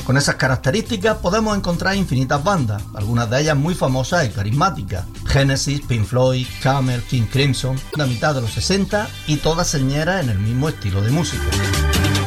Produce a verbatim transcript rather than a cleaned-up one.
Con esas características podemos encontrar infinitas bandas, algunas de ellas muy famosas y carismáticas. Genesis, Pink Floyd, Camel, King Crimson, la mitad de los sesenta y todas señeras en el mismo estilo de música.